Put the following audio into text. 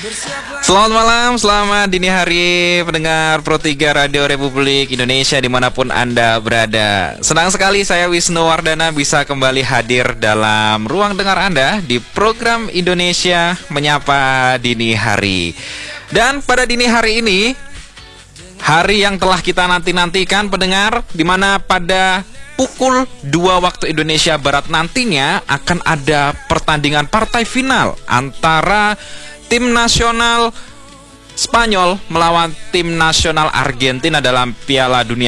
Selamat malam, selamat dini hari pendengar Pro 3 Radio Republik Indonesia dimanapun Anda berada. Senang sekali saya Wisnu Wardana bisa kembali hadir dalam ruang dengar Anda di program Indonesia Menyapa Dini Hari. Dan pada dini hari ini, hari yang telah kita nanti-nantikan pendengar, di mana pada pukul 2 waktu Indonesia Barat nantinya akan ada pertandingan partai final antara tim nasional Spanyol melawan tim nasional Argentina dalam Piala Dunia